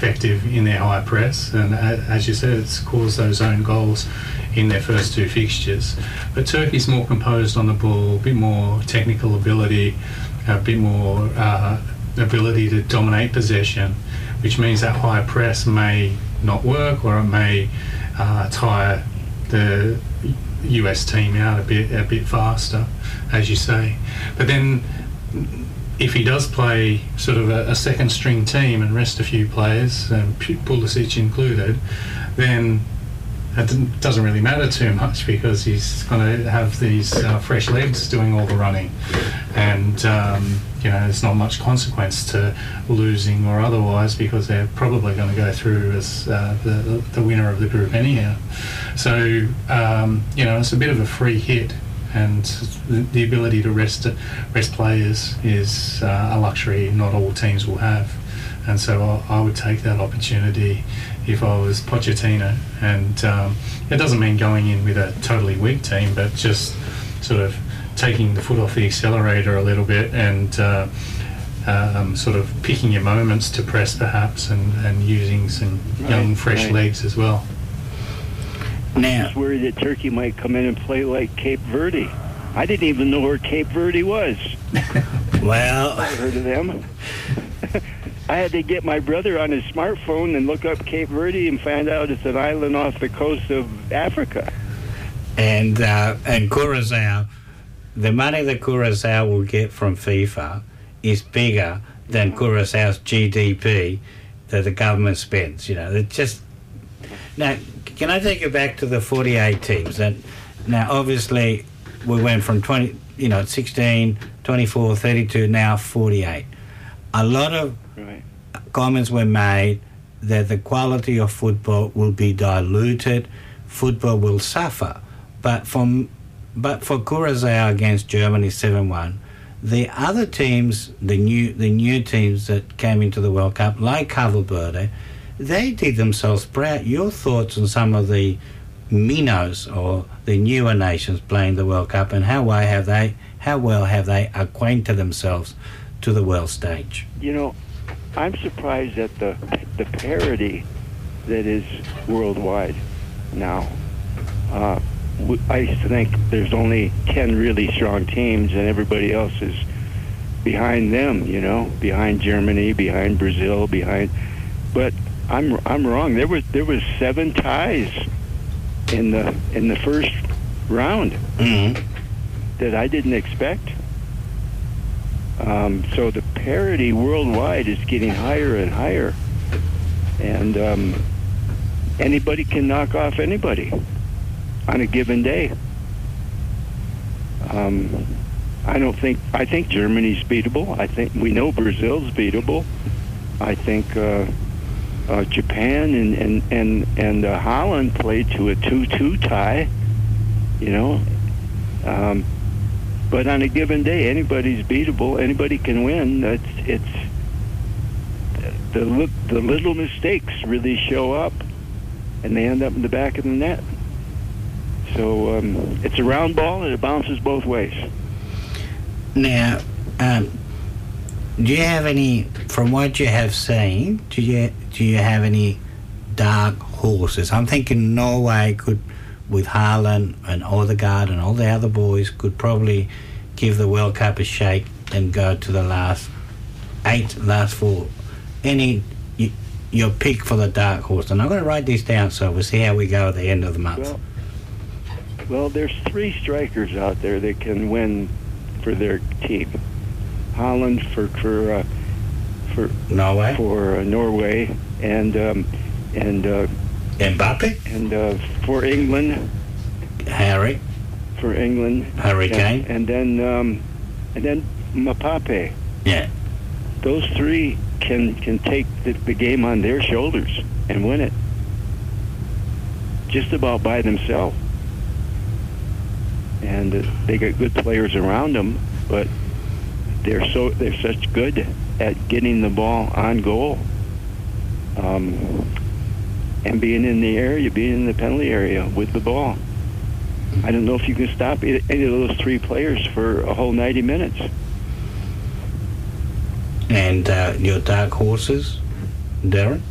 effective in their high press, and as you said, it's caused those own goals in their first two fixtures. But Turkey's more composed on the ball, a bit more technical ability, a bit more ability to dominate possession, which means that high press may not work, or it may tire the US team out a bit faster, as you say. But then if he does play sort of a second string team and rest a few players, Pulisic included, then it doesn't really matter too much, because he's going to have these fresh legs doing all the running, and there's not much consequence to losing or otherwise, because they're probably going to go through as the winner of the group anyhow. So it's a bit of a free hit, and the ability to rest players is a luxury not all teams will have. And so I would take that opportunity if I was Pochettino. And it doesn't mean going in with a totally weak team, but just sort of taking the foot off the accelerator a little bit, and sort of picking your moments to press perhaps, and using some young, fresh legs as well. Now, I was worried that Turkey might come in and play like Cape Verde. I didn't even know where Cape Verde was. Well, I heard of them. I had to get my brother on his smartphone and look up Cape Verde and find out it's an island off the coast of Africa. And Curaçao, the money that Curaçao will get from FIFA is bigger than Curaçao's GDP that the government spends. It's just... Now, can I take you back to the 48 teams? Now, obviously, we went from 16, 24, 32, now 48. A lot of comments were made that the quality of football will be diluted, football will suffer. But for Curaçao against Germany 7-1, the other teams, the new teams that came into the World Cup, like Cabo Verde, they did themselves proud. Your thoughts on some of the minnows or the newer nations playing the World Cup, and how well have they acquainted themselves to the world stage? I'm surprised at the parity that is worldwide now. I think there's only 10 really strong teams, and everybody else is behind them, behind Germany, behind Brazil, but I'm wrong. There was 7 ties in the first round that I didn't expect. So the parity worldwide is getting higher and higher, and anybody can knock off anybody on a given day. I think Germany's beatable. I think we know Brazil's beatable. I think Japan and Holland played to a 2-2 tie, but on a given day, anybody's beatable. Anybody can win. It's the little mistakes really show up, and they end up in the back of the net. So it's a round ball, and it bounces both ways. Now, do you have any, from what you have seen, do you have any dark horses? I'm thinking Norway could, with Haaland and Odegaard and all the other boys, could probably give the World Cup a shake and go to the last 4. Your pick for the dark horse? And I'm going to write this down so we'll see how we go at the end of the month. Well, there's 3 strikers out there that can win for their team. Haaland for Norway, and Mbappe, and for England, Harry Kane, and then Mbappe. Yeah, those 3 can take the game on their shoulders and win it, just about by themselves. And they got good players around them, but they're such good at getting the ball on goal, and being in the area, being in the penalty area with the ball. I don't know if you can stop any of those 3 players for a whole 90 minutes. And your dark horses, Darren?